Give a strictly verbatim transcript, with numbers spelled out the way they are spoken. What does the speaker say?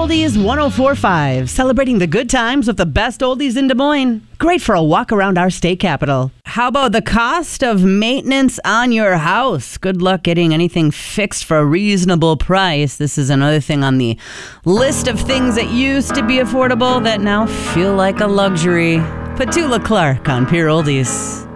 Oldies one oh four point five, celebrating the good times with the best oldies in Des Moines. Great for a walk around our state capital. How about the cost of maintenance on your house? Good luck getting anything fixed for a reasonable price. This is another thing on the list of things that used to be affordable that now feel like a luxury. Petula Clark on Pure Oldies.